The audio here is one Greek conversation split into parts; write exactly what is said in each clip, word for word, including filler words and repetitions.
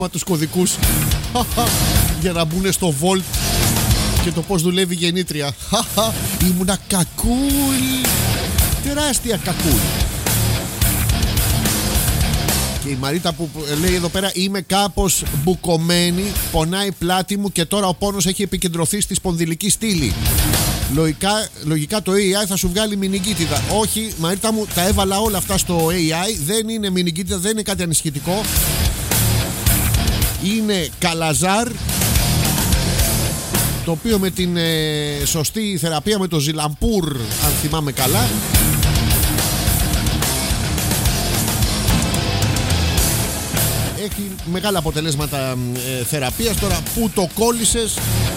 τους κωδικούς για να μπουν στο Volt και το πώς δουλεύει η γεννήτρια. Ήμουνα κακούλ. Τεράστια κακούλ. Και η Μαρίτα που λέει εδώ πέρα: είμαι κάπως μπουκωμένη, πονάει η πλάτη μου και τώρα ο πόνος έχει επικεντρωθεί στη σπονδυλική στήλη. Λογικά, λογικά το έι άι θα σου βγάλει μηνυγκίτιδα. Όχι, Μαρίτα μου, τα έβαλα όλα αυτά στο έι άι. Δεν είναι μηνυγκίτιδα, δεν είναι κάτι ανησυχητικό. Είναι καλαζάρ, το οποίο με την ε, σωστή θεραπεία με το ζιλαμπούρ, αν θυμάμαι καλά, έχει μεγάλα αποτελέσματα ε, θεραπείας. Τώρα που το κόλλησες,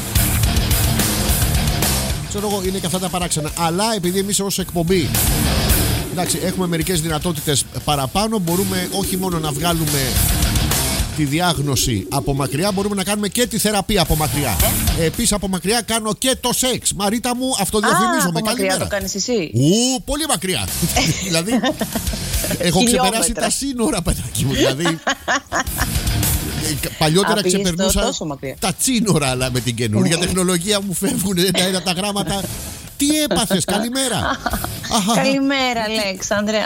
ξέρω εγώ, είναι και αυτά τα παράξενα. Αλλά επειδή εμείς ως εκπομπή, εντάξει, έχουμε μερικές δυνατότητες παραπάνω, μπορούμε όχι μόνο να βγάλουμε τη διάγνωση από μακριά, μπορούμε να κάνουμε και τη θεραπεία από μακριά. Ε? Επίσης από μακριά κάνω και το σεξ. Μαρίτα μου, αυτό διαφημίζομαι. Από μακριά το κάνεις εσύ? Ου, πολύ μακριά. Δηλαδή έχω ξεπεράσει τα σύνορα, παιδάκι μου. Δηλαδή παλιότερα ξεπερνούσα τα τσίνορα, αλλά με την καινούργια τεχνολογία μου φεύγουν ένα-ένα τα γράμματα. Τι έπαθες, καλημέρα? Καλημέρα, Αλέξανδρε.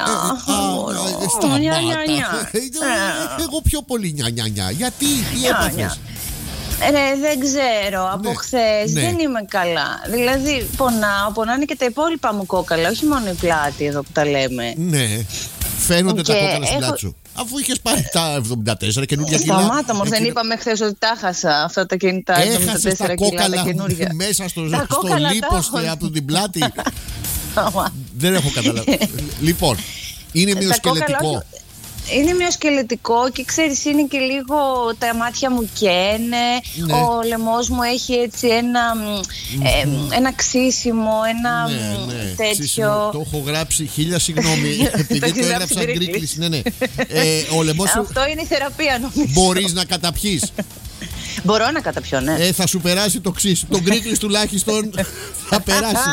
Εγώ πιο πολύ νια νια νια. Γιατί, τι έπαθες? Ρε, δεν ξέρω. Από χθες δεν είμαι καλά. Δηλαδή, πονάω, πονάνε και τα υπόλοιπα μου κόκαλα. Όχι μόνο η πλάτη εδώ που τα λέμε. Ναι, φαίνονται τα κόκαλα στην πλάτη σου. Αφού είχες πάρει τα εβδομήντα τέσσερα καινούργια κιλά. Σταμάτα όμως, δεν είπαμε χθες ότι τα χάσα αυτά τα κινητά εβδομήντα τέσσερα κιλά τα καινούργια? Μέσα στο, στο λίπος από την πλάτη. Δεν έχω καταλάβει. Λοιπόν, είναι μειοσκελετικό. Είναι μειοσκελετικό και ξέρεις, είναι και λίγο, τα μάτια μου καίνε, ναι. Ο λαιμός μου έχει έτσι ένα, mm-hmm. ε, ένα ξύσιμο, ένα ναι, ναι. τέτοιο. Ξύσιμο, το έχω γράψει, χίλια συγγνώμη, επειδή το έγραψα γκρίκλης. Ναι, ναι. Ε, ο λαιμός σου... Αυτό είναι η θεραπεία, νομίζω. Μπορείς να καταπιείς? Μπορώ να καταπιώ, ναι. Ε, θα σου περάσει το ξύσι. Το γκρίκλις τουλάχιστον θα περάσει.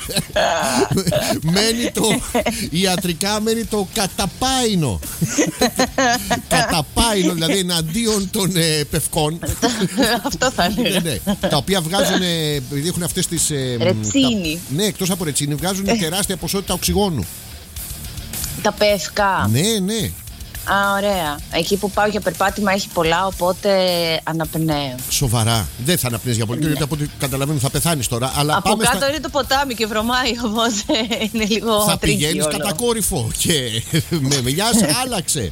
Μένει το ιατρικά, μένει το καταπάινο. Καταπάινο, δηλαδή εναντίον των ε, πευκών. Αυτό θα είναι. Ναι, ναι. Τα οποία βγάζουν, επειδή έχουν αυτές τις ε, ρετσίνη. Τα, ναι, εκτός από ρετσίνη, βγάζουν τεράστια ποσότητα οξυγόνου. Τα πευκά. Ναι, ναι. Α, ωραία. Εκεί που πάω για περπάτημα έχει πολλά, οπότε αναπνέω. Σοβαρά. Δεν θα αναπνέεις για πολύ, ναι. Γιατί από ό,τι καταλαβαίνω θα πεθάνεις τώρα. Αλλά από πάμε κάτω στα... είναι το ποτάμι και βρωμάει, οπότε είναι λίγο. Θα πηγαίνεις κατακόρυφο και με μελιάς άλλαξε.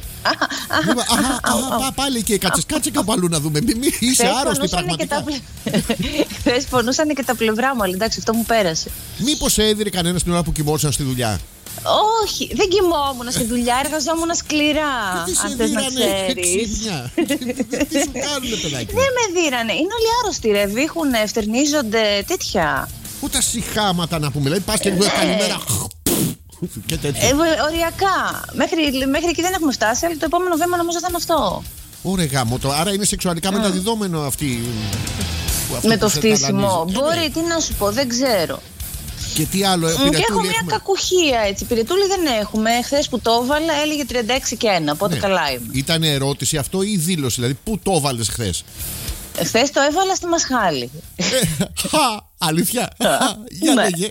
Αχα, πάλι και κάτσε, κάτσε κάπου αλλού να δούμε. Μη είσαι άρρωστη πραγματικά. Χθες πονούσαν και τα πλευρά μου, αλλά εντάξει, αυτό μου πέρασε. Μήπως έδιρε κανένα την ώρα που κοιμόσαν στη δουλειά? Όχι, δεν κοιμόμουν στη δουλειά, εργαζόμουν σκληρά. Αν θες να ξέρεις. Τι σου κάνουνε, παιδάκι? Δεν με δίρανε, είναι όλοι άρρωστοι ρε, βήχουνε, φτερνίζονται, τέτοια. Πού τα σιχάματα να πούμε, δηλαδή πας και λέω καλημέρα και τέτοια. Ε, οριακά, μέχρι, μέχρι εκεί δεν έχουμε φτάσει, αλλά το επόμενο βήμα νομίζω θα είναι αυτό. Ωραία γάμο, το, άρα είναι σεξουαλικά mm. μεταδιδόμενο αυτή. Με το φτύσιμο, μπορεί, τι να σου πω, δεν ξέρω. Και τι άλλο, mm, και έχω μια έχουμε. κακουχία έτσι. Πυρετούλη δεν έχουμε. Χθες που το έβαλα έλεγε τριάντα έξι και ένα. Οπότε ναι. Καλά είμαι. Ήταν ερώτηση αυτό ή δήλωση? Δηλαδή, πού το έβαλες χθες? Χθες το έβαλα στη Μασχάλη. Χα, αλήθεια? Για λέγε.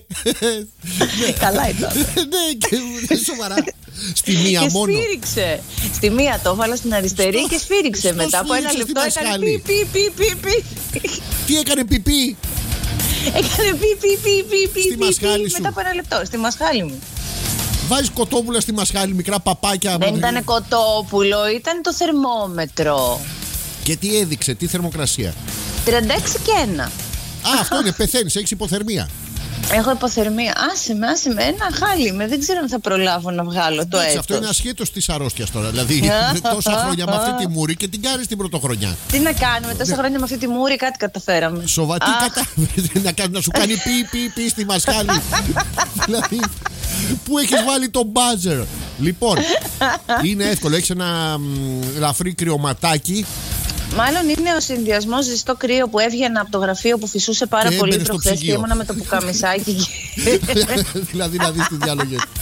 Καλά ήταν. Ναι, και σοβαρά. Στη μία και μόνο. Και σφύριξε. Στη μία το έβαλα στην αριστερή στο... και σφύριξε. Μετά από ένα λεπτό έκανε πι πι πι πι πι. Τι έκανε πι πι? Έκανε πι πι πι πι πι. Στη μασχάλη σου. Μετά από ένα λεπτό, στη μασχάλη μου. Βάζεις κοτόπουλα στη μασχάλη, μικρά παπάκια. Δεν ήταν κοτόπουλο, ήταν το θερμόμετρο. Και τι έδειξε, τι θερμοκρασία? τριάντα έξι και ένα. Α, αυτό είναι, πεθαίνεις, έχεις υποθερμία. Έχω υποθερμία. Άσε με, άσε με, ένα χάλι με. Δεν ξέρω αν θα προλάβω να βγάλω το έτος. Αυτό είναι ασχέτως της αρρώστιας τώρα. Δηλαδή, τόσα χρόνια με αυτή τη μούρη και την κάνεις την πρωτοχρονιά. Τι να κάνουμε, τόσα χρόνια με αυτή τη μούρη κάτι καταφέραμε. Σοβαρά, τι κατάφερες? Να, να σου κάνει πι πι πι στη μασχάλη. Δηλαδή, πού έχεις βάλει το μπάζερ? Λοιπόν, είναι εύκολο. Έχεις ένα ελαφρύ κρυωματάκι. Μάλλον είναι ο συνδυασμός ζεστό κρύο που έβγαινα από το γραφείο που φυσούσε πάρα και πολύ προχθές και ήμουνα με το πουκαμισάκι. Δηλαδή να δεις τι διάλογες.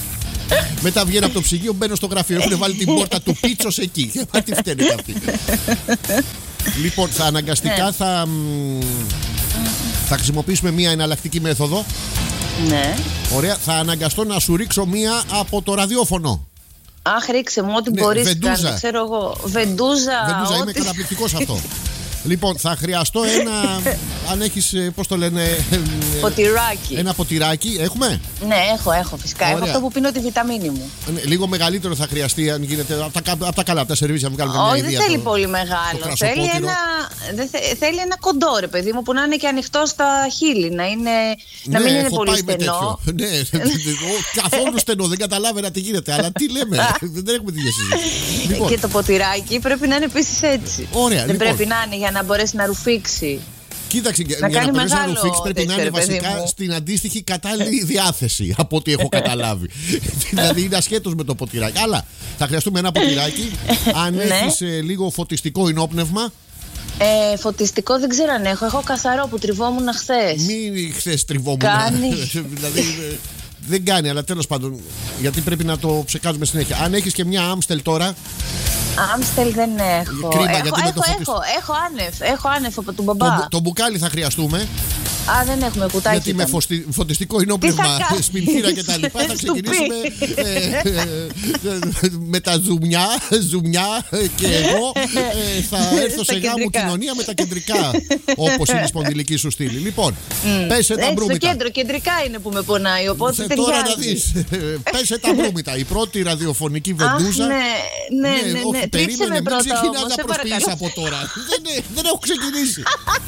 Μετά βγαίνω από το ψυγείο, μπαίνω στο γραφείο. Έχουν βάλει την πόρτα του πίτσος εκεί. Μα τι φταίνει αυτή. Λοιπόν, θα αναγκαστικά θα, θα χρησιμοποιήσουμε μια εναλλακτική μέθοδο. Ναι. Ωραία, θα αναγκαστώ να σου ρίξω μία από το ραδιόφωνο. Αχ, ρίξε μου ό,τι Ναι, μπορείς βεντούζα. κάνει, ξέρω εγώ. Βεντούζα. Βεντούζα, είμαι ό,τι- καταπληκτικός σε αυτό. Λοιπόν, θα χρειαστώ ένα. Αν έχεις, ε, πώς το λένε. ε, Ποτηράκι. Ένα ποτηράκι, έχουμε. Ναι, έχω, έχω φυσικά. Έχω Ωραία. αυτό που πίνω τη βιταμίνη μου. Ναι, λίγο μεγαλύτερο θα χρειαστεί, αν γίνεται. Από τα, απ' τα καλά, από τα σερβίς, να βγάλουμε μια Όχι, ιδέα. δεν θέλει το- πολύ το μεγάλο. κρασοπότηρο. Θέλει ένα, δεν θε- θέλει ένα κοντό, ρε παιδί μου, που να είναι και ανοιχτό στα χείλη. Να, είναι, να Ναι, μην είναι έχω πολύ πάει με στενό. τέτοιο. Ναι, ο- καθόλου στενό, δεν καταλάβαινα τι γίνεται. Αλλά τι λέμε, δεν έχουμε τη διασύζηση. Λοιπόν, Και το ποτηράκι πρέπει να είναι επίση έτσι. Ωραία, δεν λοιπόν. πρέπει να είναι για να μπορέσει να ρουφήξει. κοίταξε, για Να να κάνει μπορέσει να μεγάλο ρουφήξει πρέπει να είναι τέτοιο, ρε παιδί βασικά μου. στην αντίστοιχη κατάλληλη διάθεση από ό,τι έχω καταλάβει. Δηλαδή είναι ασχέτως με το ποτηράκι. Αλλά θα χρειαστούμε ένα ποτηράκι. Αν Ναι. έχεις ε, λίγο φωτιστικό ενόπνευμα, Ε, φωτιστικό δεν ξέρω αν έχω. Έχω καθαρό που τριβόμουν χθε. μην χθες τριβόμουν. Κάνει. Δηλαδή ε, δεν κάνει, αλλά τέλος πάντων. Γιατί πρέπει να το ψεκάζουμε συνέχεια. Αν έχεις και μια Άμστελ τώρα. Άμστελ δεν έχω. Κρίμα, έχω, γιατί με έχω, το φωτισ- έχω, έχω άνευ. Έχω άνευ από τον Το, μπαμπά. μπου- το μπουκάλι θα χρειαστούμε. Α, δεν έχουμε κουτάκι. Γιατί με ήταν. φωστι- φωτιστικό ενόπνευμα, Τι θα κάνεις? σπινθήρα και τα λοιπά θα Στουπί. ξεκινήσουμε ε, ε, ε, με τα ζουμιά, ζουμιά ε, και εγώ ε, θα έρθω Στα σε γάμο κεντρικά. κοινωνία με τα κεντρικά, όπως είναι η σπονδυλική σου στήλη. Λοιπόν, πέσε τα Έτσι, στο μπρούμητα. κέντρο, κεντρικά είναι που με πονάει, οπότε Ε, Τώρα να ταιριάζει. δεις, ε, πέσε τα μπρούμητα. Η πρώτη ραδιοφωνική Αχ, βεντούζα. ναι, ναι, ναι, όχι, ναι. Τρίψε περίμενε, με μην πρώτα ξεκινάς όμως, να σε προσποιείς παρακαλώ. από τώρα. δεν, δεν έχω ξεκινήσει.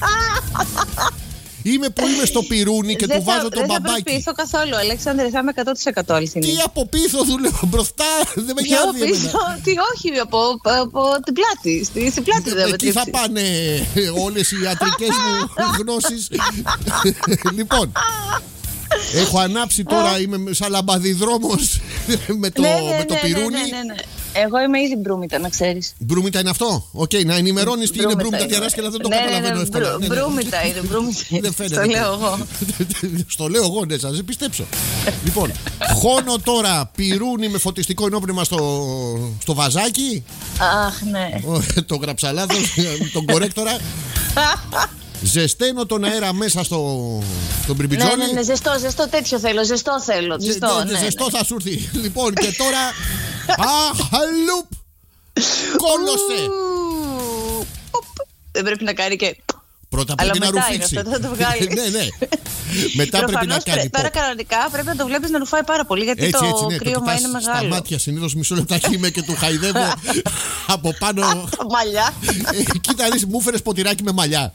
Είμαι που είμαι στο πυρούνι και Δεν του θα- βάζω τον Δεν θα μπαμπάκι. προσποιηθώ καθόλου, Αλέξανδρε, θα είμαι εκατό τοις εκατό αληθινή. Τι από πίσω δουλεύω μπροστά, δεν με Πιο νοιάζει εμένα. πίσω, τι όχι, από, από την πλάτη. Στη, στην πλάτη δεν με Εκεί θα τρίψεις. πάνε όλες οι ιατρικές μου γνώσεις. Λοιπόν, έχω ανάψει τώρα, είμαι σαν λαμπαδιδρόμος με το, Ναι, ναι, με το ναι, πυρούνι. ναι, ναι, ναι. Εγώ είμαι ήδη μπρούμητα, να ξέρεις. Μπρούμητα είναι αυτό. Οκ, να ενημερώνεις τι είναι Μπρούμητα μπρούμητα είναι. διαράσκελα, δεν το Ναι, ναι, καταλαβαίνω ναι, εύκολα. μπρου- Ναι, ναι. Μπρούμητα είναι, μπρούμητα είναι. Δεν φαίνεται. Στο λέω εγώ. Στο λέω εγώ, ναι, σας πιστέψω. Λοιπόν, χώνω τώρα πυρούνι με φωτιστικό ενόπνευμα στο, στο βαζάκι. Αχ, ναι. Ο, το γραψαλάδο, τον κορέκτορα. Ζεσταίνω τον αέρα μέσα στο, στο Ναι, μπριμπιτζόνι. ναι, ναι, ζεστό, ζεστό τέτοιο θέλω, ζεστό θέλω. Ζε- Ζεστό, ναι, ναι, ζεστό ναι. θα σου έρθει. Λοιπόν, και τώρα. Αχαλουπ! Κόλωσε! Ου, πουπ. Δεν πρέπει να κάνει και. Πρώτα Αλλά πρέπει να μετά είναι ρουφήξει. αυτό, θα το βγάλει. Ναι, ναι. Μετά πρέπει να Προφανώς, κάνει. πρέ- τώρα pop. κανονικά πρέπει να το βλέπει να ρουφάει πάρα πολύ γιατί Έτσι, το έτσι, ναι. Το κρύωμα κοιτάς είναι στα μεγάλο. μάτια συνήθως μισό λεπτάκι είμαι και του χαϊδεύω από πάνω. Μαλλιά. Ε, Κοίτα, δεις, μου έφερες ποτηράκι με μαλλιά.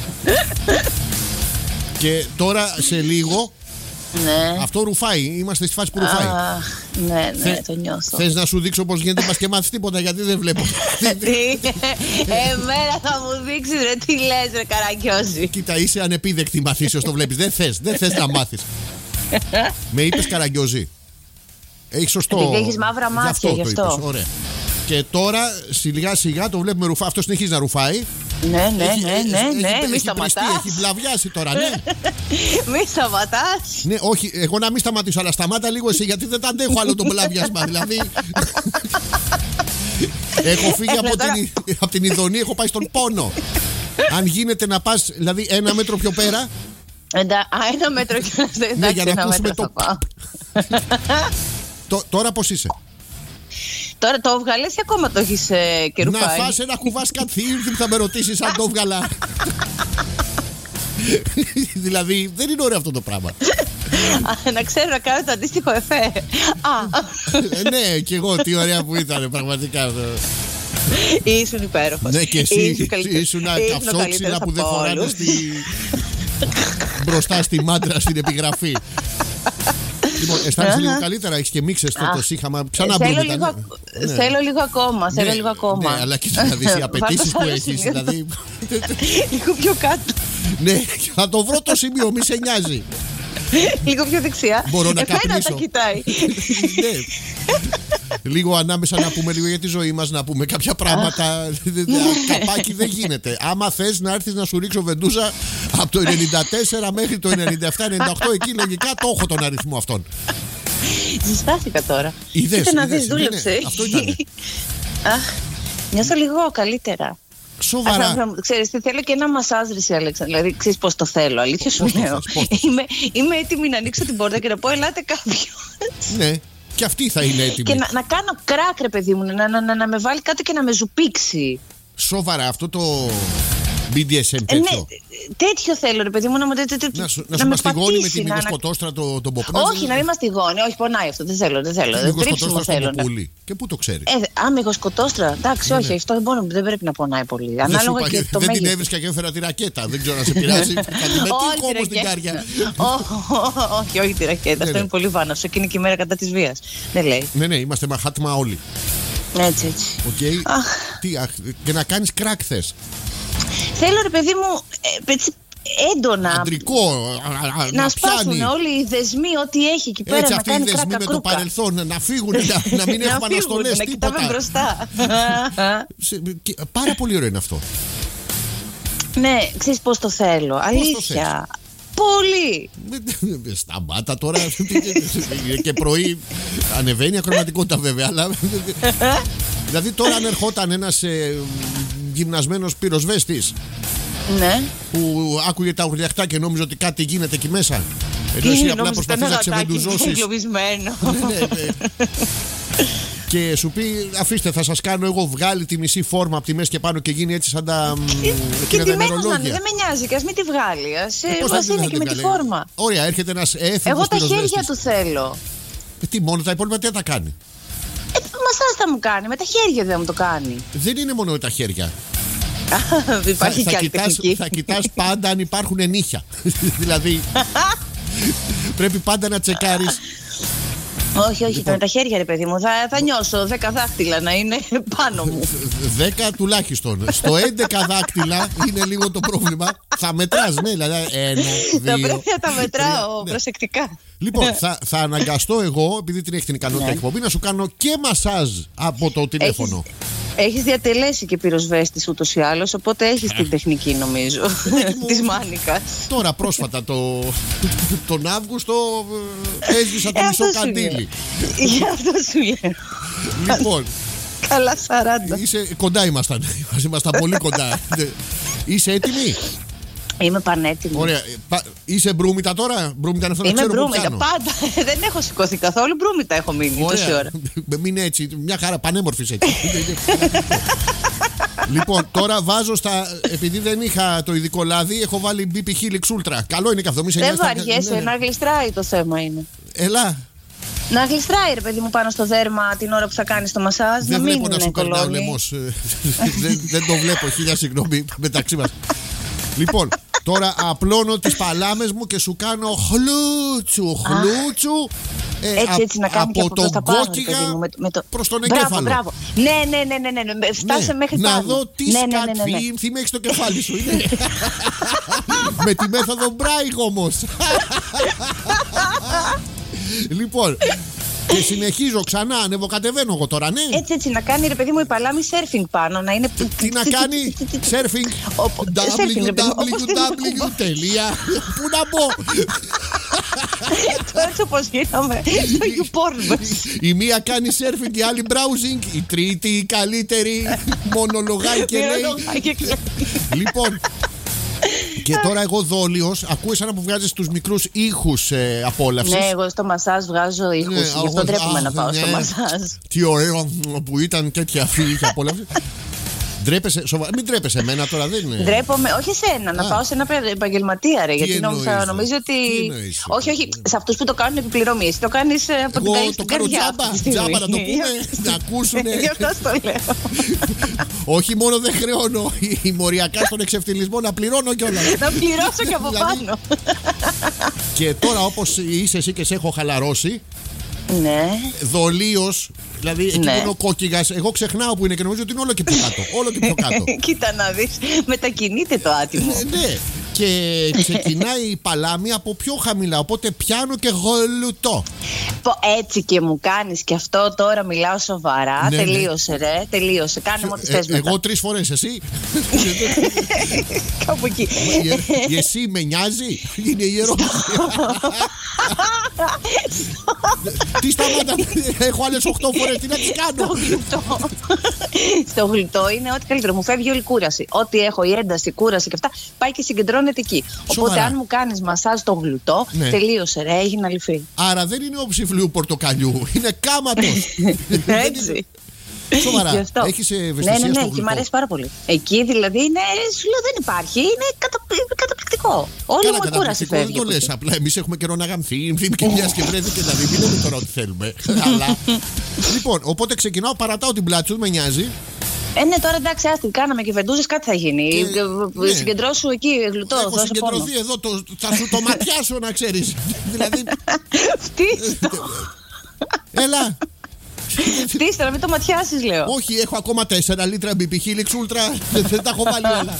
Και τώρα σε λίγο Ναι. αυτό ρουφάει. Είμαστε στη φάση που ρουφάει. Αχ, ναι, ναι, Θε- το νιώθω. Θες να σου δείξω πώς γίνεται, πας και μάθεις τίποτα γιατί δεν βλέπω. Τι, εμένα θα μου δείξεις ρε τι λες ρε Καραγκιόζη. Κοίτα, είσαι ανεπίδεκτη μαθήσεως, το βλέπεις. Δεν θες, δεν θες να μάθεις. Με είπες Καραγκιόζη. Έχει σωστό. Επειδή έχεις μαύρα μάτια, Γι' αυτό γι' το αυτό. είπες. Ωραία. Και τώρα σιγά σιγά το βλέπουμε ρουφά. Αυτό συνεχίζει να ρουφάει. Ναι, ναι, Έχει- ναι, έχει- ναι, έχει- ναι, έχει μη πριστεί, σταματάς. Έχει μπλαβιάσει τώρα, ναι. Μη σταματάς. Ναι, όχι, εγώ να μην σταματήσω, αλλά σταμάτα λίγο εσύ γιατί δεν τα αντέχω άλλο το μπλαβιάσμα. Δηλαδή. Έχω φύγει από τώρα- την, από την ειδονή, έχω πάει στον πόνο. Αν γίνεται να πας, δηλαδή ένα μέτρο πιο πέρα. Εντά, α, ένα μέτρο και να Ναι, εντάξει, για να ένα ακούσουμε μέτρο το θα πάω. το- Τώρα πώς είσαι? Τώρα το έβγαλες ή ακόμα το έχεις ε, και Να ρουφάει. φας ένα κουβάς κάτι που θα με ρωτήσεις αν το έβγαλα. Δηλαδή δεν είναι ωραίο αυτό το πράγμα. Α, να ξέρω να κάνω το αντίστοιχο εφέ. Α, Ε, Ναι, και εγώ τι ωραία που ήταν πραγματικά. ήσουν υπέροχος. Ναι, και εσύ Ήσουν καλύτερος. ήσουν Ήσουν ο καυσόξυλα καλύτερος που δεν από φοράνε όλους. στη... μπροστά στη μάντρα στην επιγραφή. Λοιπόν, αισθάνεσαι λίγο καλύτερα, έχεις και μίξες το, το σύγχαμα. Ξανά Θέλω μπρούμητα, λίγο, ναι. Ναι. θέλω λίγο ακόμα, θέλω Ναι, λίγο ακόμα. Ναι, αλλά κοίτα να δεις οι απαιτήσεις που Βάλτε έχεις. άλλο σημείο. Δηλαδή. Λίγο πιο κάτω, Ναι, θα το βρω το σημείο, μη σε νοιάζει. λίγο πιο δεξιά. Μπορώ να Εμένα καπνίσω. τα κοιτάει. Ναι. Λίγο ανάμεσα να πούμε λίγο για τη ζωή μας, να πούμε κάποια πράγματα. Καπάκι δεν γίνεται. Άμα θες να έρθεις να σου ρίξω βεντούζα από το ενενήντα τέσσερα μέχρι το ενενήντα επτά ενενήντα οκτώ, εκεί λογικά το έχω τον αριθμό αυτόν. Ζεστάθηκα τώρα. Είδες, Κοίτα να είδες, δεις, δούλεψε. ναι, ναι, αυτό ήτανε. Αχ, νιώθω λίγο καλύτερα. Σοβαρά. Α, θα, θα, ξέρεις τι, θέλω και ένα μασάζ, ρε εσύ, Αλέξανδρα. Δηλαδή, ξέρεις πώς το θέλω. Αλήθεια σου Πώς το λέω. θες, πώς το θες. Είμαι, είμαι έτοιμη να ανοίξω την πόρτα και να πω: ελάτε κάποιος. Ναι, και αυτή θα είναι έτοιμη. Και να, να κάνω κράκ, ρε παιδί μου, να, να, να, να με βάλει κάτω και να με ζουπίξει. Σοβαρά, αυτό το μπι ντι ες εμ Ε, ναι, τέτοιο. τέτοιο θέλω, ρε παιδί μου, να, τε- τε- τε- Να σου, να να σου με μαστιγώνει με πατήσει, την να- να- μυγοσκοτόστρα το, τον ποπνά. Όχι, να μην μαστιγώνει. Όχι, πονάει αυτό. Δεν θέλω, δεν θέλω. Δεν τρίψιμο Μυγοσκοτόστρα θέλω. στον ποπούλι. Και πού το ξέρει. Ε, α, μυγοσκοτόστρα. Εντάξει, Ναι, όχι, ναι. αυτό δεν, μπορεί, δεν πρέπει να πονάει πολύ. Δεν, σου Ανάλογα είπα και και- το δεν την μέγεθος. έβρισκα και έφερα τη ρακέτα. Δεν ξέρω να σε πειράζει. Θα τη μετύχω όμως την κάρια. Όχι, όχι τη ρακέτα. Αυτό ναι. είναι πολύ βάναυσο. Εκείνη και η μέρα κατά τη βία. Δεν λέει. Ναι, ναι, είμαστε μαχάτμα όλοι. Έτσι, έτσι. Οκ. Αχ. Τι, αχ, και να κάνεις κράκ θες. Θέλω, ρε παιδί μου, ε, έτσι, έντονα. Αντρικό, α, α, Να να σπάσουν πιάνει. όλοι οι δεσμοί, ό,τι έχει εκεί πέρα. Έτσι Να αυτοί οι κάνει δεσμοί κράκα με το κρούκα. παρελθόν να φύγουν, να, να μην Να έχουμε φύγουν, αναστολές, να κοιτάμε τίποτα. μπροστά. Σε- και- Πάρα πολύ ωραίο είναι αυτό. Ναι, ξέρεις πώς το θέλω. το Αλήθεια. Πολύ. Σταμάτα τώρα. Και πρωί ανεβαίνει η ακροματικότητα βέβαια. Αλλά... δηλαδή τώρα αν ερχόταν ένας ε, γυμνασμένος πυροσβέστης Ναι. που άκουγε τα ουρλιαχτά και νόμιζε ότι κάτι γίνεται εκεί μέσα, ενώ εσύ απλά προσπαθείς να ξεβεντουζώσεις. Εγκλωβισμένο. Ναι, ναι, ναι. Και σου πει, αφήστε, θα σας κάνω εγώ, βγάλει τη μισή φόρμα από τη μέση και πάνω και γίνει έτσι σαν τα μ, Και εκείνα τα τι μένος να είναι, ημερολόγια. δεν με νοιάζει, και ας μην τη βγάλει. Ας Ε, πώς θα ας την- είναι θα και την με τη βγάλει? φόρμα. Ωραία, έρχεται ένας έφηβος Εγώ τα χέρια πυροσβέστης. του θέλω. Ε, Τι, μόνο τα υπόλοιπα τι θα τα κάνει. Ε, μασάζ θα μου κάνει, με τα χέρια δεν μου το κάνει. Δεν είναι μόνο τα χέρια. Υπάρχει θα, και άλλη κοιτάς, τεχνική. θα κοιτάς πάντα αν υπάρχουν νύχια. Δηλαδή πρέπει πάντα να τσεκάρεις. Όχι, όχι, Λοιπόν. με τα χέρια, ρε παιδί μου. Θα, θα νιώσω δέκα δάχτυλα να είναι πάνω μου. Δέκα τουλάχιστον. Στο έντεκα δάκτυλα είναι λίγο το πρόβλημα. Θα μετράς, ναι, δηλαδή ένα, Θα δύο, πρέπει να τα μετράω τρία, ναι. προσεκτικά. Λοιπόν, θα, θα αναγκαστώ εγώ, επειδή την έχει την ικανότητα Ναι. εκπομπή, να σου κάνω και μασάζ από το τηλέφωνο. Έχεις διατελέσει και πυροσβέστης ούτως ή άλλως, οπότε έχεις την τεχνική νομίζω μου. της μάνικας. Τώρα πρόσφατα το, τον Αύγουστο ε, έσβησα το Ε, μισό αυτό σου καντήλι. λέω. Γι' αυτό σου λέω. Λοιπόν, Καλά σαράντα. είσαι, κοντά ήμασταν. Ήμασταν πολύ κοντά. Είσαι έτοιμη? Είμαι πανέτοιμη. Ωραία. Πα- Είσαι μπρούμητα τώρα? Μπρούμητα είναι αυτό να Είμαι ξέρω που μπρούμητα πιάνω. πάντα. Δεν έχω σηκωθεί καθόλου. Μπρούμητα έχω μείνει τόση Ωραία. ώρα. Μην έτσι. Μια χαρά, πανέμορφης έτσι. Λοιπόν, τώρα βάζω στα. Επειδή δεν είχα το ειδικό λάδι, έχω βάλει μπι πι Helix Ultra. Καλό είναι και αυτό. Μη σε Δεν νοιάζει, θα- βαριέσαι, ναι, ναι. να γλιστράει το θέμα είναι. Έλα. Να γλιστράει, ρε παιδί μου, πάνω στο δέρμα την ώρα που θα κάνει το μασάζ. Δεν να μην βλέπω να είναι σου περνά ο κολόνι. λαιμός. Ε, δεν, δεν το βλέπω, χίλια συγγνώμη μεταξύ μας. Λοιπόν, τώρα απλώνω τις παλάμες μου και σου κάνω χλούτσου, χλούτσου. ε, Έτσι, α- έτσι να κάνει και από από προς τον τα πάνω, ρε κόκκιγα παιδί μου, με, με το... προς τον Μπράβο, εγκέφαλο. μπράβο. Ναι, ναι, ναι, ναι, ναι, ναι. Φτάσε Ναι, μέχρι να πάνω. δω τι ναι, ναι, ναι, ναι, ναι. σκατφίμ έχει στο κεφάλι σου. Είναι. Με τη μέθοδο Μπράιγ όμως. Λοιπόν, και συνεχίζω ξανά, ανεβοκατεβαίνω εγώ τώρα, ναι. Έτσι, έτσι, να κάνει, ρε παιδί μου, η παλάμη surfing πάνω, να είναι... Τι να κάνει, surfing, Οπό- surfing, ρε παιδί μου, όπως την- www. τελεία. Πού να μπω. Το έτσι όπως γίναμε στο YouPorn. Η μία κάνει surfing, η άλλη browsing, η τρίτη, η καλύτερη, μονολογάει και λέει. Λοιπόν, και τώρα εγώ δόλιος, ακούει σαν να μου βγάζεις τους μικρούς ήχους ε, απόλαυσης. Ναι, εγώ στο μασάζ βγάζω ήχους, Ναι, γι' αυτό εγώ- ντρέπομαι α, να πάω ναι. στο μασάζ. Τι ωραίο που ήταν τέτοια αυτή η απόλαυση. Ντρέπεσαι, σοβα... μην τρέπεσαι εμένα τώρα, δεν είναι. Ντρέπομαι, όχι εσένα, να Α. πάω σε ένα επαγγελματία, ρε. Γιατί εννοείς, νόμιζα, ρε? νομίζω Τι ότι. εννοείς, Όχι, όχι, σε αυτούς που το κάνουν επιπληρωμή. Εσύ το κάνεις από την Εγώ καλή το στην κάνω καρδιά. τζάμπα, αυτή τη στιγμή. τζάμπα να το πούμε, να ακούσουνε. Γι' αυτό στο λέω. Όχι μόνο δεν χρεώνω, η μοριακά στον εξευτελισμό να πληρώνω κιόλα. Να πληρώσω και από Δηλαδή- πάνω. Και τώρα όπως είσαι εσύ και σε έχω χαλαρώσει, Ναι. δολίως, δηλαδή εκεί Ναι. που είναι ο κόκκιγας, εγώ ξεχνάω που είναι και νομίζω ότι είναι όλο και πιο κάτω. Όλο και πιο κάτω. Κοίτα να δεις, μετακινείται το άτιμο. Ε, ναι. Και ξεκινάει η παλάμη από πιο χαμηλά. Οπότε πιάνω και γολουτώ. Πω, έτσι και μου κάνεις και αυτό τώρα μιλάω σοβαρά. Ναι, ναι. Τελείωσε ρε, τελείωσε. Κάνε μου ό,τι Ε, θες μετά. εγώ τρεις φορές, εσύ. Κάπου εκεί. Η- η εσύ με νοιάζει. Είναι η ερώτηση. Τι σταμάτα, έχω άλλες οκτώ φορές, τι να τις κάνω. Στο γλουτό. Στο γλουτό είναι ό,τι καλύτερο. Μου φεύγει όλη η κούραση. Ό,τι έχω, η ένταση, η κούραση και αυτά, πάει και συγκεντρώνεται εκεί. Σοβαρά. Οπότε, αν μου κάνεις μασάζ στο γλουτό, ναι. τελείωσε, ρε, έγινε αληθή. Άρα δεν είναι ο ψηφλίου πορτοκαλιού, είναι κάματος. Έτσι. Σοβαρά. Έχεις ευαισθησία ναι, ναι, ναι, στο και γλουτό. μου αρέσει πάρα πολύ. Εκεί δηλαδή είναι, σου λέω, δεν υπάρχει. Είναι κατα... καταπληκτικό. Όλη μου η κούραση φεύγει. Δεν το λες απλά. Εμείς έχουμε καιρό να γαμθεί. Και μια και βρέθηκε, δηλαδή. Μην λέμε τώρα ό,τι θέλουμε. Αλλά. Λοιπόν, οπότε ξεκινάω, παρατάω την πλάτη σου, με νοιάζει. Ε, ναι, τώρα εντάξει, άστι, κάναμε και βεντούζες, κάτι θα γίνει. Και, ναι. Συγκεντρώσου εκεί, γλουτό. Έχω συγκεντρωθεί πόνο. Εδώ, το, θα σου το ματιάσω να ξέρεις. Δηλαδή. Φτύστο. Έλα. Φτύστε, να μην το ματιάσεις, λέω. Όχι, έχω ακόμα τέσσερα λίτρα μπι πι Helix Ultra. Δεν τα έχω βάλει όλα.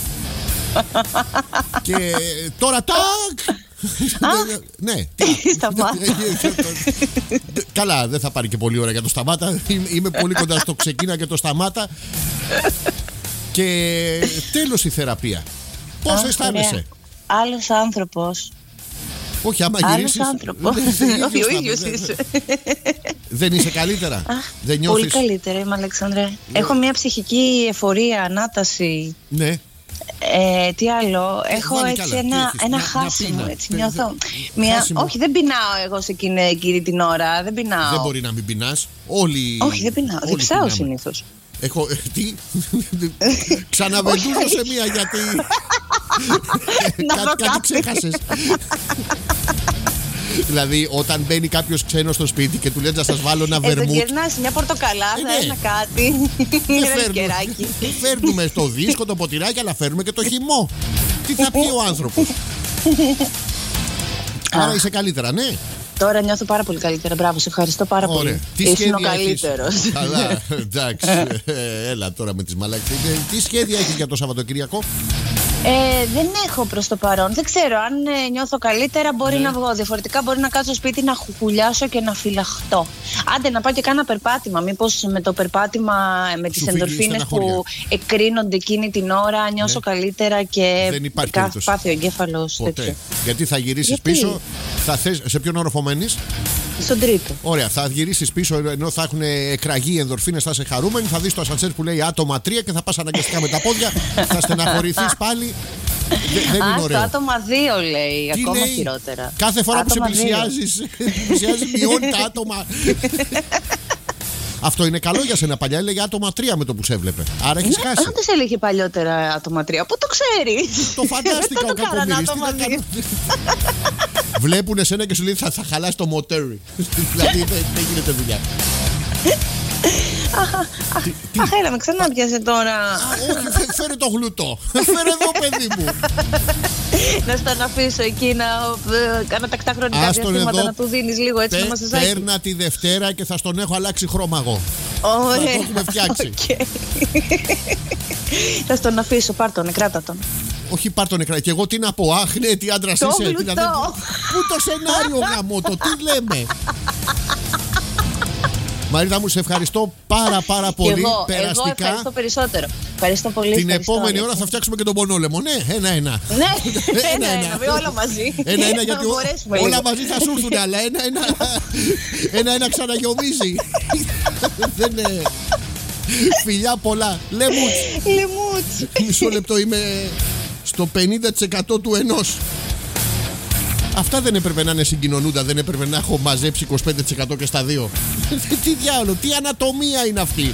Και τώρα τάκ. Ναι. Σταμάτα. Καλά, δεν θα πάρει και πολύ ώρα για το σταμάτα. Είμαι πολύ κοντά στο ξεκίνα και το σταμάτα. Και τέλος η θεραπεία. Πώς αισθάνεσαι? Άλλος άνθρωπος. Όχι, άμα γυρίσεις. Άλλος άνθρωπος. Όχι, ο ίδιος είσαι. Δεν είσαι καλύτερα? Δεν νιώθεις? Πολύ καλύτερα είμαι, Αλέξανδρε. Έχω μια ψυχική εφορία, ανάταση. Ναι. Ε, τι άλλο, έχω Βάλει έτσι καλά. ένα, έχεις? ένα Να- χάσιμο, να έτσι πείνα. νιώθω. Δε- Μια... χάσιμο. Όχι, δεν πεινάω εγώ σε εκείνη, εκείνη την ώρα, δεν πεινάω. Δεν μπορεί να μην πεινάς. Όλοι. Όχι, δεν πεινάω, όλοι διψάω πεινάμε. συνήθως. Έχω. Τι. Ξαναβεντούζω σε μία γιατί. Να Κάτι- δω Κάτι κάτι. ξέχασες. Δηλαδή, όταν μπαίνει κάποιος ξένος στο σπίτι και του λέει να σας βάλω ένα Ε, τον βερμούτ. κερνάς μια πορτοκαλάδα, Ε, ναι. ένα κάτι, δεν ένα φέρνουμε- κεράκι. Φέρνουμε το δίσκο, το ποτηράκι, αλλά φέρνουμε και το χυμό. Τι θα πει ο άνθρωπος? Άρα είσαι καλύτερα, ναι. Τώρα νιώθω πάρα πολύ καλύτερα. Μπράβο, σε ευχαριστώ πάρα Ωραία. πολύ. Τι Ήσουν ο σχέδια έχεις? καλύτερος. Καλά, εντάξει. Ε, Έλα τώρα με τις μαλακίες. Ε, Τι σχέδια έχεις για το Σαββατοκύριακο? Ε, δεν έχω προς το παρόν. Δεν ξέρω. Αν ε, νιώθω καλύτερα, μπορεί Ναι. να βγω. Διαφορετικά, μπορεί να κάτσω σπίτι να χουχουλιάσω και να φυλαχτώ. Άντε να πάω και κάνα περπάτημα. Μήπως με το περπάτημα, ε, με τις φύγει ενδορφίνες στεναχώρια. που εκρίνονται εκείνη την ώρα, νιώσω Ναι. καλύτερα και Δεν υπάρχει κα- περίπτωση. πάθει ο εγκέφαλος Ποτέ. τέτοιο. Γιατί θα γυρίσεις Γιατί? πίσω. Θα θες, σε ποιον όροφο μένεις? Στον τρίτο. Ωραία, θα γυρίσεις πίσω ενώ θα έχουν εκραγεί οι ενδορφίνες, θα είσαι χαρούμενη. Θα δεις το ασανσέρ που λέει άτομα τρία και θα πας αναγκαστικά με τα πόδια. Θα στεναχωρηθείς πάλι. Δε- δεν Α, είναι στο ωραίο. άτομα δύο λέει, Τι ακόμα λέει? χειρότερα. Κάθε φορά που σε Άτομα δύο. πλησιάζεις, πλησιάζει, μειώνει τα άτομα. Αυτό είναι καλό για σένα. Παλιά έλεγε άτομα τρία με το που σε έβλεπε. Άρα έχεις χάσει. Όντως έλεγε παλιότερα άτομα τρία. Πού το ξέρεις? Το φαντάστηκα ο Δεν το κάνανε κακομοίρης. Τι άτομα να δύο. κάνω. Βλέπουν εσένα και σου λέει θα, θα χαλάσει το μοτέρι. Δηλαδή δεν, δεν γίνεται δουλειά. Τι? Αχ, έλα με ξανά πιάσε τώρα. Α, όχι, φε- φέρε το γλουτό. Φέρε εδώ, παιδί μου. Να στον αφήσω εκεί να ε, κάνω τακτά χρονικά Άστον διαστήματα, εδώ. να του δίνεις λίγο έτσι να Πε- μας ζεστάκι. Παίρνα τη Δευτέρα και θα στον έχω αλλάξει χρώμα εγώ. Θα Ωραία. το έχουμε φτιάξει. Οκ. Θα στον αφήσω, πάρ' τον, κράτα τον. Όχι πάρ' τον εκρά. Και εγώ τι να πω. Αχ, ναι, τι άντρας Το είσαι. γλουτό. Πού το σενάριο γαμώτο, τι λέμε. Μαρίτα μου, σε ευχαριστώ πάρα πάρα Και πολύ. εγώ, εγώ Περαστικά. ευχαριστώ περισσότερο. Ευχαριστώ πολύ. Την ευχαριστώ, επόμενη ώρα Αλέξη. θα φτιάξουμε και τον πονόλεμο. Ναι, ένα-ένα. Ναι, Ένα, ένα-ένα, ένα. με όλα μαζί. Ένα-ένα γιατί Να ο- μπορέσουμε όλα λίγο. μαζί θα σου έρθουν, αλλά ένα-ένα ένα-ένα ξαναγιομίζει. Δεν είναι. Φιλιά πολλά. Λεμούτς. Λεμούτς. Μισό λεπτό, είμαι στο πενήντα τοις εκατό του ενός. Αυτά δεν έπρεπε να είναι συγκοινωνούντα, δεν έπρεπε να έχω μαζέψει είκοσι πέντε τοις εκατό και στα δύο. Τι διάολο, τι ανατομία είναι αυτή.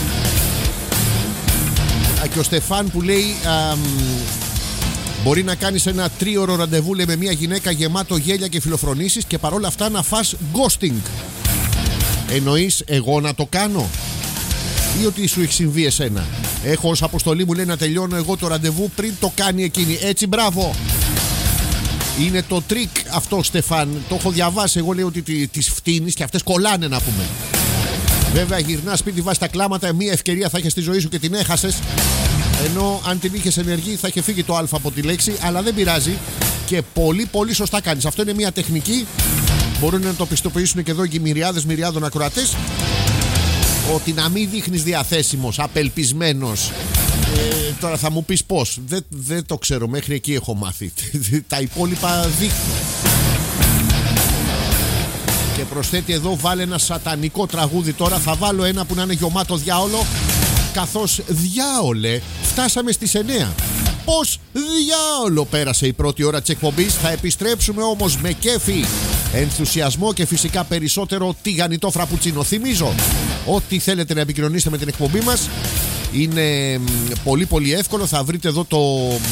Α, και ο Στεφάν που λέει αμ, μπορεί να κάνεις ένα τρίωρο ραντεβού λέει, με μια γυναίκα γεμάτο γέλια και φιλοφρονήσεις και παρόλα αυτά να φας ghosting. Εννοείς εγώ να το κάνω ή ότι σου έχει συμβεί εσένα? Έχω ως αποστολή μου λέει να τελειώνω εγώ το ραντεβού πριν το κάνει εκείνη. Έτσι, μπράβο. Είναι το τρίκ αυτό, Στεφάν. Το έχω διαβάσει. Εγώ λέω ότι τι- τις φτύνεις και αυτές κολλάνε, να πούμε. Βέβαια, γυρνάς σπίτι, βάζεις τα κλάματα. Μία ευκαιρία θα έχεις στη ζωή σου και την έχασες. Ενώ αν την είχες ενεργή, θα είχε φύγει το Α από τη λέξη. Αλλά δεν πειράζει. Και πολύ, πολύ σωστά κάνεις. Αυτό είναι μια τεχνική. Μπορούν να το πιστοποιήσουν και εδώ και οι μυριάδες μυριάδων ακροατές. Ότι να μην δείχνεις διαθέσιμος, απελπισμένος. Ε, τώρα θα μου πεις πώς. Δεν, δεν το ξέρω, μέχρι εκεί έχω μάθει. Τα υπόλοιπα δείχνω. Και προσθέτει εδώ, βάλε ένα σατανικό τραγούδι τώρα. Θα βάλω ένα που να είναι γεμάτο διάολο. Καθώς διάολε φτάσαμε στις εννιά. Πώς διάολο πέρασε η πρώτη ώρα της εκπομπής. Θα επιστρέψουμε όμως με κέφι, ενθουσιασμό και φυσικά περισσότερο τηγανιτό φραπουτσίνο. Θυμίζω, ό,τι θέλετε να επικοινωνήσετε με την εκπομπή μας είναι πολύ πολύ εύκολο. Θα βρείτε εδώ το,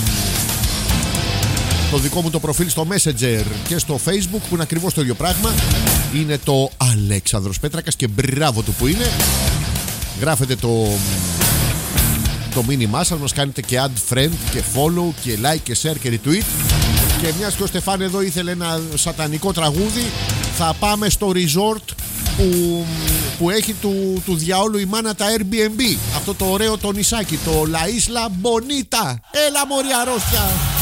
το δικό μου το προφίλ στο Messenger και στο Facebook, που είναι ακριβώς το ίδιο πράγμα. Είναι το Αλέξανδρος Πέτρακας και μπράβο του που είναι. Γράφετε το, το μήνυμά σας, μας κάνετε και add friend και follow και like και share και retweet. Και μιας και ο Στεφάν εδώ ήθελε ένα σατανικό τραγούδι, θα πάμε στο resort που, που έχει του, του διαόλου η μάνα τα Airbnb. Αυτό το ωραίο το νησάκι, το La Isla Bonita. Έλα μωρή αρρώστια.